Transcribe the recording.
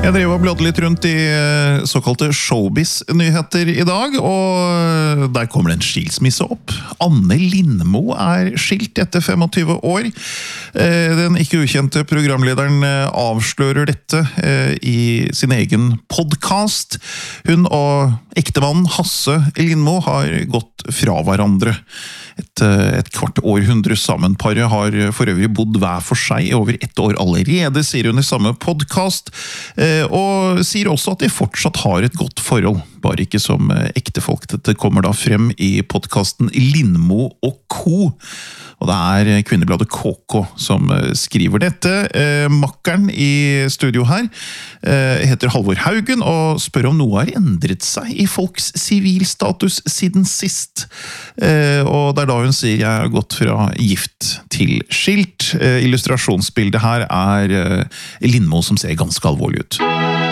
Jeg drev og bladde litt rundt i såkalte showbiz-nyheter i dag, og der kommer det en skilsmisse opp. Anne Lindmo er skilt etter 25 år. Den ikke ukjente programlederen avslører dette i sin egen podcast. Hun og ektemannen Hasse Lindmo har gått fra hverandre. Et kvart århundre sammen. Paret har for øvrig bodd hver for seg i over 1 år allerede, sier hun i samme podcast, og sier også at de fortsatt har et godt forhold, bare ikke som ektefolk. Dette kommer da frem i podcasten Lindmo og Co. Og det er kvinnebladet KK som skriver dette. Makkeren i studio her heter Halvor Haugen og spør om noe har endret seg i folks sivilstatus siden sist. Og det er da hun sier jeg har gått fra gift til skilt. Illustrasjonsbildet her er Lindmo som ser ganske alvorlig ut.